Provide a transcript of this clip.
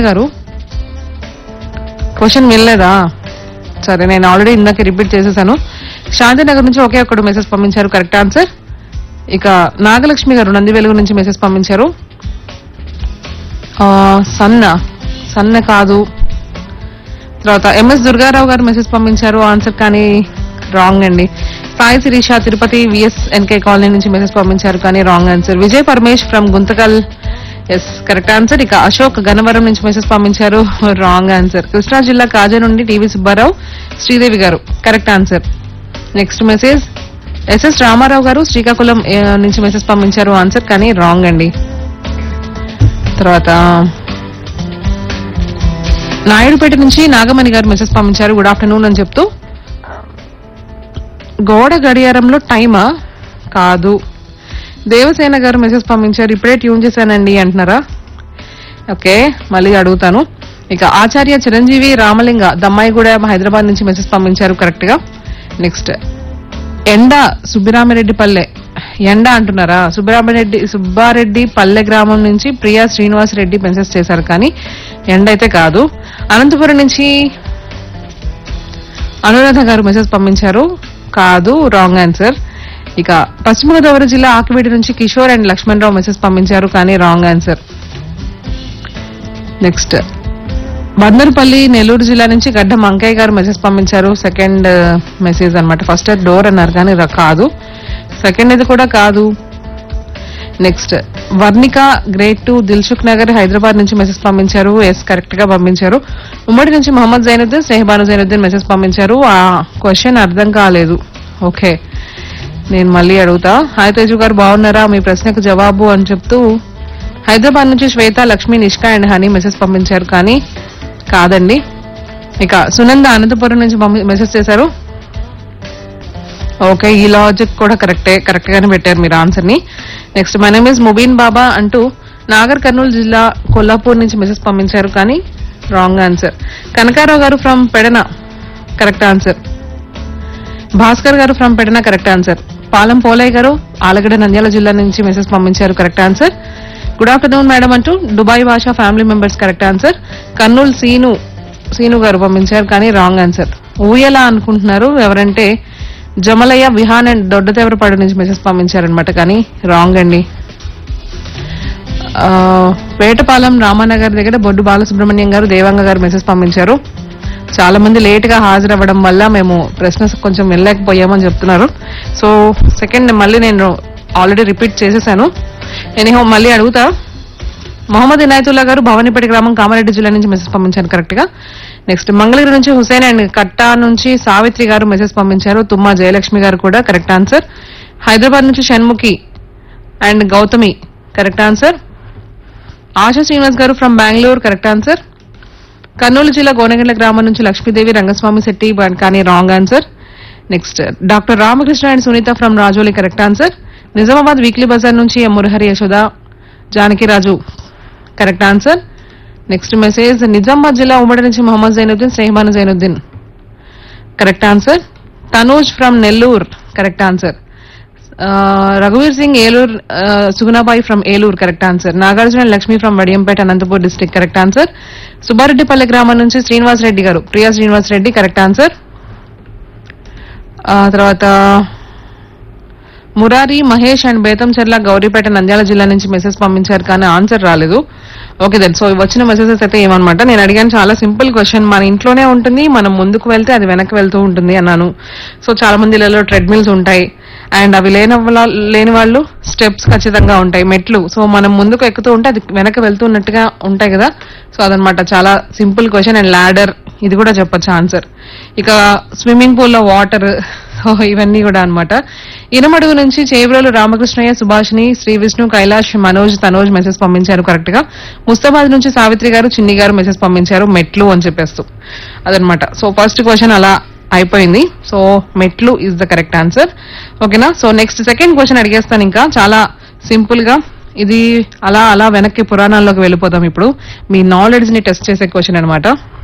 గారు క్వశ్చన్ వినలేదా? సరే, నేను ఆల్రెడీ ఇందాక రిపీట్ చేసేసాను. శాంతినగర్ నుంచి ఒకే ఒక్కడు మెసేజ్ పంపించారు, కరెక్ట్ ఆన్సర్. ఇక నాగలక్ష్మి గారు నంది వెలుగు నుంచి మెసేజ్ పంపించారు. సన్న కాదు. తర్వాత ఎంఎస్ దుర్గారావు గారు మెసేజ్ పంపించారు, ఆన్సర్ కానీ రాంగ్ అండి. సాయి శిరీష తిరుపతి విఎస్ఎన్కే కాలనీ నుంచి మెసేజ్ పంపించారు, కానీ wrong answer. Vijay Paramesh from Guntakal, yes correct answer. ఇక అశోక్ గన్నవరం నుంచి మెసేజ్ పంపించారు, రాంగ్ ఆన్సర్. కృష్ణా జిల్లా కాజా నుండి టీవీ సుబ్బారావు శ్రీదేవి గారు, correct answer. Next message SS Ramarao గారు శ్రీకాకుళం నుంచి మెసేజ్ పంపించారు, ఆన్సర్ కానీ రాంగ్ అండి. తర్వాత నాయుడుపేట నుంచి నాగమణి గారు మెసేజ్ పంపించారు, గుడ్ ఆఫ్టర్నూన్ అని చెప్తూ. గోడ గడియారంలో టైమా? కాదు. దేవసేన గారు మెసేజ్ పంపించారు, ఇప్పుడే ట్యూన్ చేశానండి అంటున్నారా? ఓకే, మళ్ళీ అడుగుతాను. ఇక ఆచార్య చిరంజీవి రామలింగ దమ్మాయిగూడ హైదరాబాద్ నుంచి మెసేజ్ పంపించారు, కరెక్ట్ గా. నెక్స్ట్ ఎండ సుబ్బిరామిరెడ్డిపల్లె, ఎండ అంటున్నారా? సుబ్బారెడ్డి పల్లె గ్రామం నుంచి ప్రియా శ్రీనివాస్ రెడ్డి మెసేజ్ చేశారు, కానీ ఎండ అయితే కాదు. అనంతపురం నుంచి అనురాధ గారు మెసేజ్ పంపించారు, కాదు, రాంగ్ ఆన్సర్. ఇక పశ్చిమ గోదావరి జిల్లా ఆకివీడి నుంచి Kishore and Laxman Rao message పంపించారు, కానీ wrong answer. Next Bandarupalli Nellore జిల్లా నుంచి గడ్డ మంకయ్య గారు మెసేజ్ పంపించారు, సెకండ్ మెసేజ్ అన్నమాట. ఫస్ట్ డోర్ అన్నారు కానీ కాదు, సెకండ్ ఇది కూడా కాదు. నెక్స్ట్ వర్ణిక గ్రేట్ 2 దిల్సుఖ్ నగర్ హైదరాబాద్ నుంచి మెసేజ్ పంపించారు, ఎస్ కరెక్ట్ గా పంపించారు. ఉమ్మడి నుంచి మొహమ్మద్ జైనుద్దీన్ స్నేహబాను జైనుద్దీన్ మెసేజ్ పంపించారు, ఆ క్వశ్చన్ అర్థం కాలేదు. ఓకే, నేను మళ్ళీ అడుగుతా. హాయ్ తేజు గారు బాగున్నారా, మీ ప్రశ్నకు జవాబు అని చెప్తూ హైదరాబాద్ నుంచి శ్వేత Lakshmi Nishka and honey message పంపించారు, కానీ కాదండి. ఇక సునంద అనంతపురం నుంచి మెసేజ్ చేశారు. ఓకే, ఈ లాజిక్ కూడా కరెక్ట్ గానే పెట్టారు మీరు ఆన్సర్ ని. Next my name is Mubeen బాబా అంటూ నాగర్ కర్నూలు జిల్లా కొల్లాపూర్ నుంచి మెసేజ్ పంపించారు, కానీ రాంగ్ ఆన్సర్. కనకారావు గారు from Pedana, correct answer. Bhaskar గారు ఫ్రమ్ పెడన, కరెక్ట్ ఆన్సర్. పాలం పోలయ్య గారు ఆలగడ్డ నంద్యాల జిల్లా నుంచి మెసేజ్ పంపించారు, correct answer. Good afternoon madam అంటూ దుబాయ్ భాషా family members, correct answer. Kurnool scene గారు పంపించారు, కానీ రాంగ్ ఆన్సర్. ఊయలా అనుకుంటున్నారు, ఎవరంటే జమలయ్య విహాన్ అండ్ దొడ్డదేవరపాడు నుంచి మెసేజ్ పంపించారనమాట, కానీ రాంగ్ అండి. వేటపాలెం రామానగర్ దగ్గర బొడ్డు బాలసుబ్రహ్మణ్యం గారు దేవాంగ గారు మెసేజ్ పంపించారు. చాలా మంది లేట్ గా హాజరవ్వడం వల్ల మేము ప్రశ్న కొంచెం వెళ్ళలేకపోయామని చెప్తున్నారు. సో సెకండ్ మళ్ళీ నేను ఆల్రెడీ రిపీట్ చేసేసాను, ఎనీహో మళ్ళీ అడుగుతా. మొహమ్మద్ ఇనాయతుల్లా గారు భవానీపేట గ్రామం కామారెడ్డి జిల్లా నుంచి మెసేజ్ పంపించారు, కరెక్ట్ గా. నెక్స్ట్ మంగళగిరి నుంచి హుసేన్ అండ్ కట్టా నుంచి సావిత్రి గారు మెసేజ్ పంపించారు, తుమ్మా జయలక్ష్మి గారు కూడా కరెక్ట్ ఆన్సర్. హైదరాబాద్ నుంచి Shanmukhi and Gautami, correct answer. ASHA Srinivas గారు from Bengaluru, correct answer. Kurnool జిల్లా గోనగండ్ల గ్రామం నుంచి లక్ష్మీదేవి రంగస్వామి శెట్టి, కానీ wrong answer. Next doctor Ramakrishna and Sunitha from Rajoli, correct answer. Nizamabad weekly Bazar నుంచి ఎం Murahari Yashoda Janakiraju, correct answer. Next message Nizamabad జిల్లా ఉమ్మడి నుంచి Mohammed Zainuddin Sneha Banu Zainuddin, correct answer. Tanuj from Nellore, correct answer. రఘువీర్ Singh Eluru, Suguna Bai from Eluru, correct answer. Nagarjuna Lakshmi from Vadiyampeta Anantapur district, correct answer. Subbareddipalli గ్రామం నుంచి శ్రీనివాస్ రెడ్డి గారు ప్రియా శ్రీనివాస్ రెడ్డి, కరెక్ట్ ఆన్సర్. తర్వాత మురారి మహేష్ అండ్ బేతంచెర్ల గౌరీపేట నంద్యాల జిల్లా నుంచి మెసేజ్ పంపించారు, కానీ ఆన్సర్ రాలేదు. ఓకే దెన్, సో వచ్చిన మెసేజెస్ అయితే ఏమన్నమాట, నేను అడిగాను చాలా సింపుల్ క్వశ్చన్, మన ఇంట్లోనే ఉంటుంది, మనం ముందుకు వెళ్తే అది వెనక్కి వెళ్తూ ఉంటుంది అన్నాను. సో చాలా మంది ఇళ్లలో ట్రెడ్మిల్స్ ఉంటాయి అండ్ అవి లేని వాళ్ళు స్టెప్స్ ఖచ్చితంగా ఉంటాయి, మెట్లు. సో మనం ముందుకు ఎక్కుతూ ఉంటే అది వెనక్కి వెళ్తున్నట్టుగా ఉంటాయి కదా. సో అదనమాట, చాలా సింపుల్ క్వశ్చన్. అండ్ ల్యాడర్ ఇది కూడా చెప్పొచ్చు ఆన్సర్. ఇక స్విమ్మింగ్ పూల్ లో వాటర్, సో ఇవన్నీ కూడా అనమాట. ఇనమడుగు నుంచి చేబ్రోలు రామకృష్ణయ్య, సుభాషిణి, శ్రీ విష్ణు, కైలాష్, మనోజ్, తనోజ్ మెసేజ్ పంపించారు, కరెక్ట్ గా. ముస్తాబాద్ నుంచి సావిత్రి గారు, చిన్ని గారు మెసేజ్ పంపించారు, మెట్లు అని చెప్పేస్తూ. అదనమాట. సో ఫస్ట్ క్వశ్చన్ అలా అయిపోయింది. సో మెట్లు ఇస్ ద కరెక్ట్ ఆన్సర్, ఓకేనా. సో నెక్స్ట్ సెకండ్ క్వశ్చన్ అడిగేస్తాను, ఇంకా చాలా సింపుల్ గా. ఇది అలా వెనక్కి పురాణాల్లోకి వెళ్ళిపోతాం ఇప్పుడు, మీ నాలెడ్జ్ ని టెస్ట్ చేసే క్వశ్చన్ అనమాట.